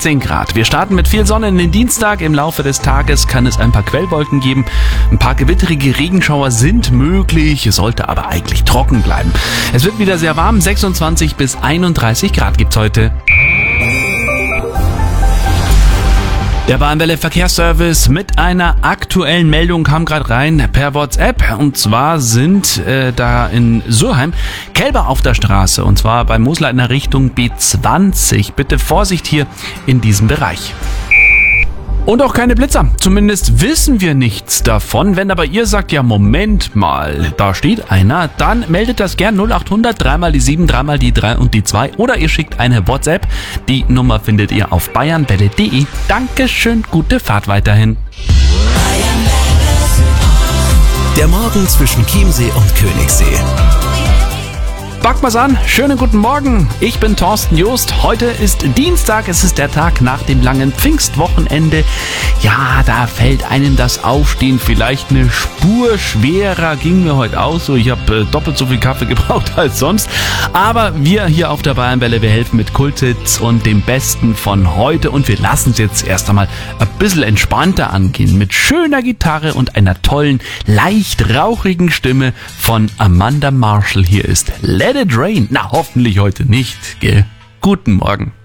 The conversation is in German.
16 Grad. Wir starten mit viel Sonne in den Dienstag. Im Laufe des Tages kann es ein paar Quellwolken geben. Ein paar gewitterige Regenschauer sind möglich, es sollte aber eigentlich trocken bleiben. Es wird wieder sehr warm, 26 bis 31 Grad gibt's heute. Der Bayernwelle Verkehrsservice mit einer aktuellen Meldung kam gerade rein per WhatsApp. Und zwar sind da in Surheim Kälber auf der Straße. Und zwar bei Moosleitner Richtung B20. Bitte Vorsicht hier in diesem Bereich. Und auch keine Blitzer. Zumindest wissen wir nichts davon. Wenn aber ihr sagt, ja Moment mal, da steht einer, dann meldet das gern 0800 3 mal die 7, 3 mal die 3 und die 2 oder ihr schickt eine WhatsApp. Die Nummer findet ihr auf bayernwelle.de. Dankeschön, gute Fahrt weiterhin. Der Morgen zwischen Chiemsee und Königssee. Packen wir's an. Schönen guten Morgen. Ich bin Thorsten Joost. Heute ist Dienstag. Es ist der Tag nach dem langen Pfingstwochenende. Ja, da fällt einem das Aufstehen vielleicht eine Spur schwerer. Ging mir heute auch so. Ich habe doppelt so viel Kaffee gebraucht als sonst. Aber wir hier auf der Bayernwelle, wir helfen mit Kulthits und dem Besten von heute. Und wir lassen es jetzt erst einmal ein bisschen entspannter angehen. Mit schöner Gitarre und einer tollen, leicht rauchigen Stimme von Amanda Marshall. Hier ist Let It Rain. Na, hoffentlich heute nicht, gell? Guten Morgen.